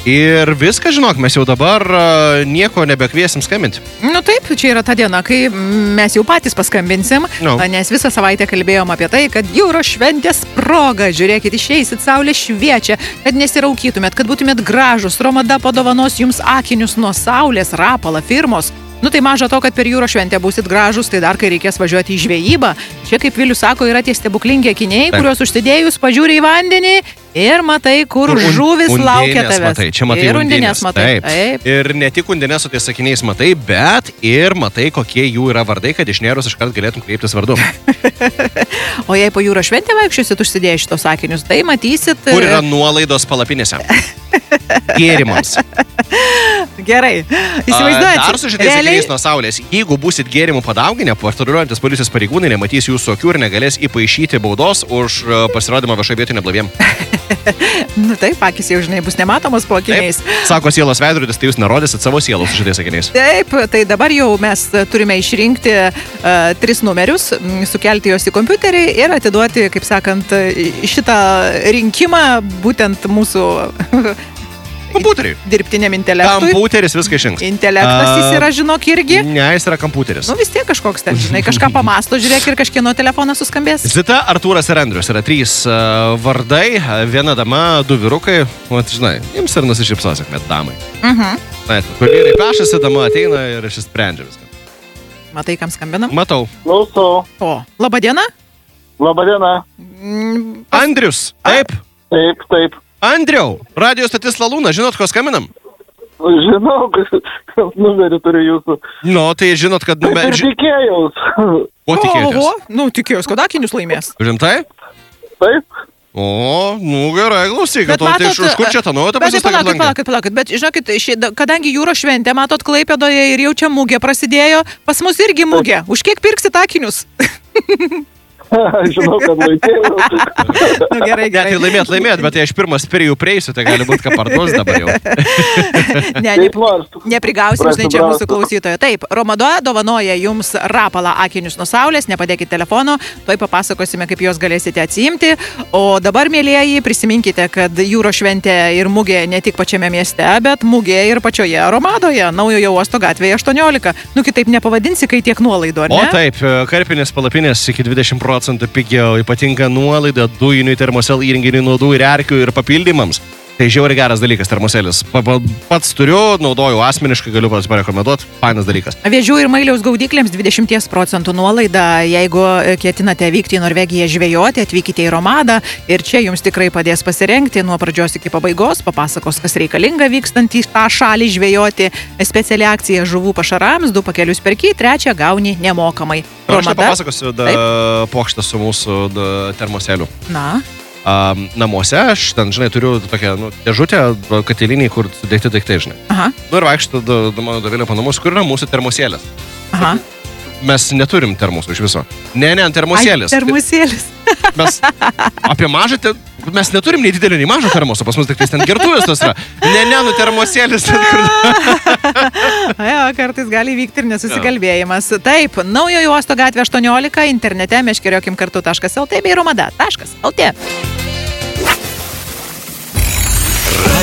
Ir viską, žinok, mes jau dabar nieko nebekviesim skambinti. Nu taip, čia yra ta diena, kai mes jau patys paskambinsim, nes visą savaitę kalbėjom apie tai, kad jūros šventės proga, žiūrėkit, išeisit, saulė šviečia, kad nesiraukytumėt, kad būtumėt gražus, Romada padovanos jums akinius nuo saulės, Rapala firmos. Nu tai maža to, kad per jūros šventę būsit gražus, tai dar kai reikės važiuoti į žvejybą. Čia, kaip Vilius sako, yra tie stebuklingi akiniai, kuriuos užsidėjus pažiūri į vandenį ir matai, kur žuvis laukia tavęs. Matai. Čia matai ir undinės matai. Taip. Ir ne tik undinės su tais akiniais matai, bet ir matai, kokie jų yra vardai, kad išnėrus iškart galėtum kreiptis vardu. O jei po jūros šventę vaikščiosit užsidėję šitos akinius, tai matysit... Kur yra nuolaidos palapinėse? Gėrimams. Gerai. Įsivaizduojate. Dar su šitais akiniais nuo saulės. Jeigu būsit gėrimų padauginę, patruliuojantis policijos pareigūnai nematys jūsų akių ir negalės įpaišyti baudos už pasirodymą viešoje vietoje neblaviem. Nu taip, akis jau, žinai, bus nematomas po akiniais. Taip, sako sielos veidrodis, tai jūs nerodysit savo sielos su šitais akiniais. Taip, tai dabar jau mes turime išrinkti 3 numerius, sukelti juos į kompiuterį ir atiduoti, kaip sakant, šitą rinkimą būtent mūsų kompiuteriui. Dirbtiniam intelektui. Kompiuteris viską išrinks. Intelektas jis yra, žinok, irgi. Ne, jis yra kompiuteris. Nu vis tiek kažkoks ten, žinai, kažką pamasto, žiūrėk, ir kažkieno telefonas suskambės. Zita, Artūras ir Andrius yra 3 vardai, viena dama, 2 vyrukai. Vat, žinai, jums ir nusišypsos, sėkmės damai. Na, kur vyrai pešasi, dama ateina ir išsprendžia viską. Matai, kam skambinam? Matau. Klausau. O, laba diena? Labą dieną. Andrius, taip? Taip. Andriau, radio stotis Lalūna, žinot, ko skambinam? Žinau, kad numerį turiu jūsų. Nu, tai žinot, kad numerį... Ir tikėjaus. Ko tikėjotės? Oho, nu tikėjus, kad akinius laimės. Rimtai? Taip. O, nu gerai, klausyk, tai iš kur čia tą nuotą pasistatyti lanką? Palaukit, bet žinokit, kadangi jūros šventė, matot, Klaipėdoje ir jau čia mugė prasidėjo, pas mus irgi mugė. Už kiek pirksit akinius? Žinau, kad laimėjau. Nu, gerai. Tai laimėt, bet jei aš pirmas prie jų prieisiu, tai gali būti, kad parduos dabar jau. Neprigausim, žinai, čia mūsų klausytojo. Taip, Romada dovanoja jums Rapala akinius nuo saulės, nepadėkit telefono, tuoj papasakosime, kaip juos galėsite atsiimti. O dabar, mėlieji, prisiminkite, kad jūros šventė ir mugė ne tik pačiame mieste, bet mugė ir pačioje Romadoje, Naujojo uosto gatvėje 18. Nu, kitaip nepavadinsi, kai tiek nuolaidų, ar ne? O taip, karpinės palapinės iki 20% pigiau, ypatinga nuolaida dujinių termosel įrenginių nuodų ir erkių ir papildymams. Tai žiauriai geras dalykas termoselis. Pats turiu, naudoju asmeniškai, galiu parekomenduoti, fainas dalykas. Vėžių ir mailiaus gaudyklėms 20% nuolaida. Jeigu ketinate vykti į Norvegiją žvejoti, atvykite į Romadą ir čia jums tikrai padės pasirengti nuo pradžios iki pabaigos, papasakos, kas reikalinga vykstant į tą šalį žvejoti. Speciali akcija žuvų pašarams, 2 pakelius perki, 3 gauni nemokamai. Aš papasakosiu pokštą su mūsų termoseliu. Na? Namuose aš ten, žinai, turiu tokią dėžutę katilinį, kur sudėti daiktai, žinai. Aha. Nu ir vaikštų mano Dovilė po namus, kur yra mūsų termosėlės. Aha. Mes neturim termosų iš viso. Ne, termosėlis. Termosėlis. Mes apie mažą, mes neturim nei didelio, nei mažo termoso, pas mus tik ten gertuvės tos yra. Ne, termosėlis. Jo, kartais gali vykti ir nesusikalbėjimas. Taip, Naujojo uosto gatvė 18, internete meškeriokim-kartu.lt bei romada.lt.